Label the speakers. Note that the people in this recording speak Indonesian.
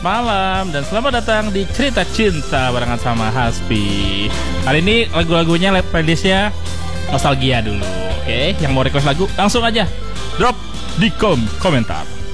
Speaker 1: malam dan selamat datang di Cerita Cinta barengan sama Hasbi. Hari ini lagu-lagunya playlistnya nostalgia dulu. Oke, yang mau request lagu langsung aja drop di komentar.